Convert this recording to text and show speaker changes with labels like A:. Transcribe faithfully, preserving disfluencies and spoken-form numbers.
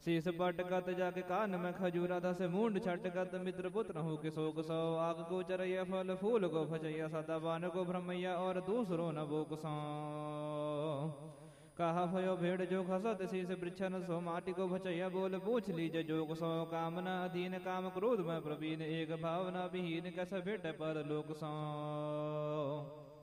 A: शीस पटकत जाके कान में खजूरा दस मूंड छटकत मित्र पुत्र हो के शोक सौ आग को चरैया फल फूल को फचैया सदा बान को भ्रमैया और दूसरो न बोक सौ कहा भयो भेड़ जो खसत शीस वृक्षन सो माटी को भचैया बोल पूछ लीजे जोग सो कामना अधीन काम क्रोध में प्रवीण एक भावना विहीन कैसे भेट पर लोक सौ